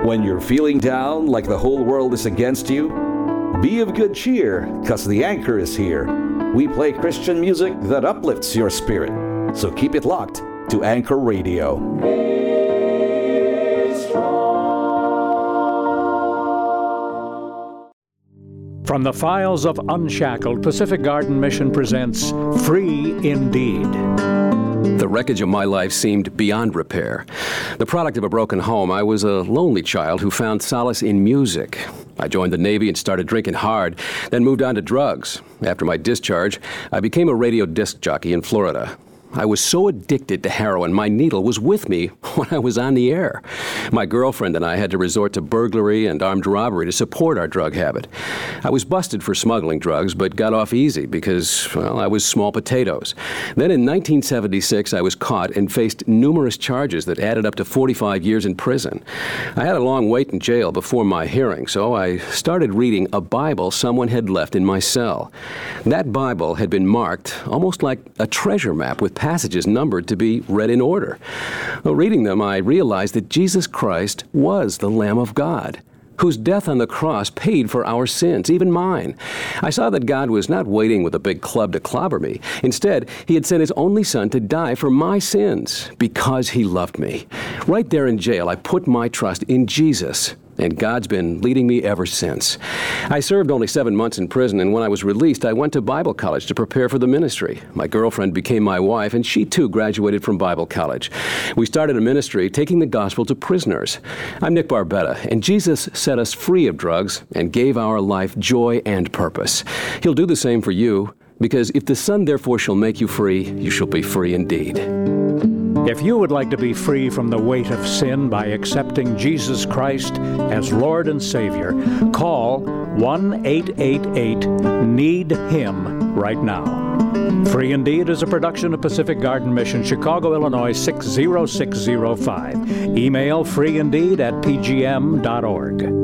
When you're feeling down like the whole world is against you, be of good cheer, 'cause the Anchor is here. We play Christian music that uplifts your spirit. So keep it locked to Anchor Radio. From the files of Unshackled, Pacific Garden Mission presents Free Indeed. The wreckage of my life seemed beyond repair. The product of a broken home, I was a lonely child who found solace in music. I joined the Navy and started drinking hard, then moved on to drugs. After my discharge, I became a radio disc jockey in Florida. I was so addicted to heroin, my needle was with me when I was on the air. My girlfriend and I had to resort to burglary and armed robbery to support our drug habit. I was busted for smuggling drugs, but got off easy because, well, I was small potatoes. Then in 1976, I was caught and faced numerous charges that added up to 45 years in prison. I had a long wait in jail before my hearing, so I started reading a Bible someone had left in my cell. That Bible had been marked almost like a treasure map with passages numbered to be read in order. Well, reading them, I realized that Jesus Christ was the Lamb of God, whose death on the cross paid for our sins, even mine. I saw that God was not waiting with a big club to clobber me. Instead, He had sent His only Son to die for my sins because He loved me. Right there in jail, I put my trust in Jesus, and God's been leading me ever since. I served only 7 months in prison, and when I was released, I went to Bible college to prepare for the ministry. My girlfriend became my wife, and she too graduated from Bible college. We started a ministry taking the gospel to prisoners. I'm Nick Barbetta, and Jesus set us free of drugs and gave our life joy and purpose. He'll do the same for you, because if the Son therefore shall make you free, you shall be free indeed. If you would like to be free from the weight of sin by accepting Jesus Christ as Lord and Savior, call 1-888-NEED-HIM right now. Free Indeed is a production of Pacific Garden Mission, Chicago, Illinois 60605. Email freeindeed@pgm.org.